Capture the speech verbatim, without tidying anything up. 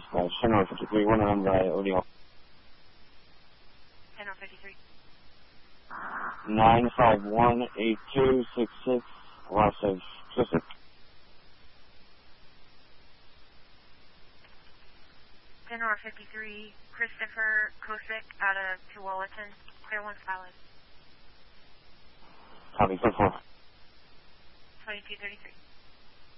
Uh, Center fifty-three, one on by O D L. Center fifty-three. nine five one eight two six six, loss of Pacific. Center fifty-three, Christopher Kosick out of Tualatin, clear one pilot. Copy, four four. twenty-two thirty-three.